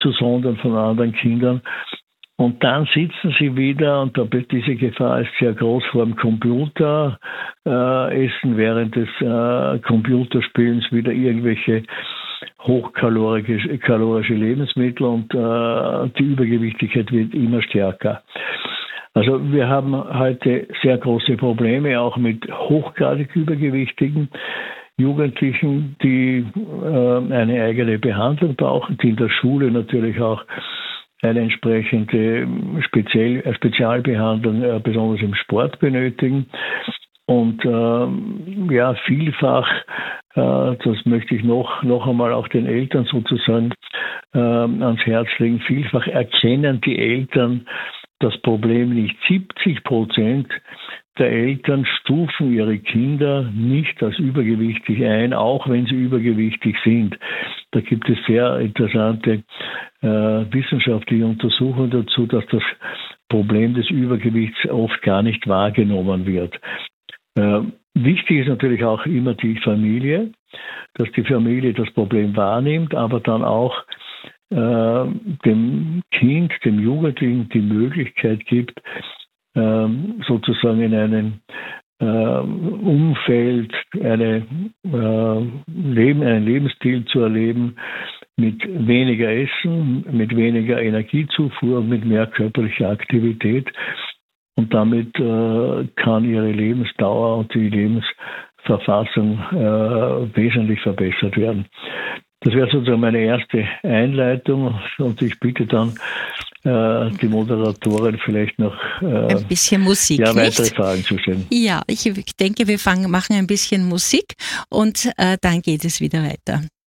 abzusondern von anderen Kindern. Und dann sitzen sie wieder, und diese Gefahr ist sehr groß, vor dem Computer, essen während des Computerspielens wieder irgendwelche hochkalorische Lebensmittel, und die Übergewichtigkeit wird immer stärker. Also wir haben heute sehr große Probleme, auch mit hochgradig Übergewichtigen Jugendlichen, die eine eigene Behandlung brauchen, die in der Schule natürlich auch eine entsprechende Spezialbehandlung, besonders im Sport, benötigen. Und vielfach, das möchte ich noch einmal auch den Eltern sozusagen ans Herz legen, vielfach erkennen die Eltern das Problem nicht. 70% der Eltern stufen ihre Kinder nicht als übergewichtig ein, auch wenn sie übergewichtig sind. Da gibt es sehr interessante wissenschaftliche Untersuchungen dazu, dass das Problem des Übergewichts oft gar nicht wahrgenommen wird. Wichtig ist natürlich auch immer die Familie, dass die Familie das Problem wahrnimmt, aber dann auch dem Kind, dem Jugendlichen die Möglichkeit gibt, sozusagen in einem Umfeld einen Lebensstil zu erleben mit weniger Essen, mit weniger Energiezufuhr und mit mehr körperlicher Aktivität. Und damit kann ihre Lebensdauer und die Lebensverfassung wesentlich verbessert werden. Das wäre sozusagen meine erste Einleitung, und ich bitte dann die Moderatorin vielleicht noch ein bisschen Musik, weitere Fragen zu stellen. Ja, ich denke, wir machen ein bisschen Musik, und dann geht es wieder weiter.